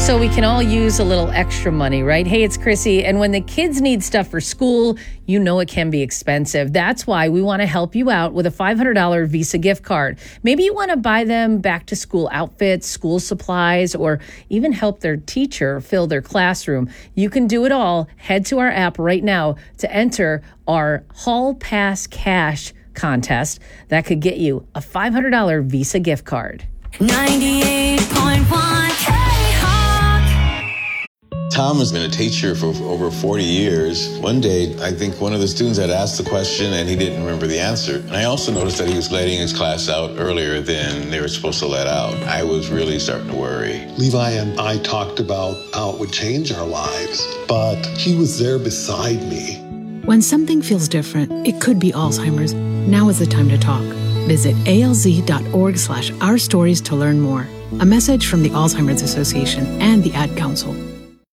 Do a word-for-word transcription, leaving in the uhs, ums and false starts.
So we can all use a little extra money, right? Hey, it's Chrissy. And when the kids need stuff for school, you know it can be expensive. That's why we want to help you out with a five hundred dollars Visa gift card. Maybe you want to buy them back to school outfits, school supplies, or even help their teacher fill their classroom. You can do it all. Head to our app right now to enter our Hall Pass Cash contest that could get you a five hundred dollars Visa gift card. ninety-eight point one Tom has been a teacher for over forty years. One day, I think one of the students had asked the question and he didn't remember the answer. And I also noticed that he was letting his class out earlier than they were supposed to let out. I was really starting to worry. Levi and I talked about how it would change our lives, but he was there beside me. When something feels different, it could be Alzheimer's. Now is the time to talk. Visit alz.org slash our stories to learn more. A message from the Alzheimer's Association and the Ad Council.